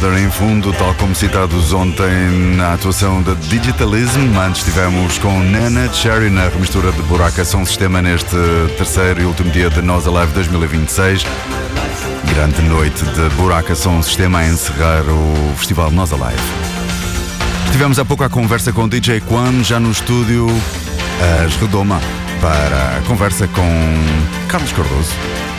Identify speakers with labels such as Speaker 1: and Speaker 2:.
Speaker 1: Murder em fundo, tal como citados ontem na atuação da Digitalism. Antes tivemos com Nana Cherry na remistura de Buraca Som Sistema neste terceiro e último dia de Nós Alive 2026. Grande noite de Buraca Som Sistema a encerrar o festival Nós Alive. Estivemos há pouco à conversa com o DJ Quan, já no estúdio As Redoma, para a conversa com Carlos Cardoso.